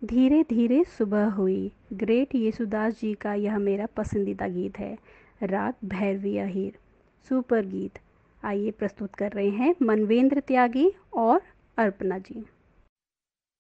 धीरे धीरे सुबह हुई। ग्रेट येसुदास जी का यह मेरा पसंदीदा गीत है। राग भैरवी अहीर, सुपर गीत। आइए प्रस्तुत कर रहे हैं मनवेंद्र त्यागी और अर्पणा जी।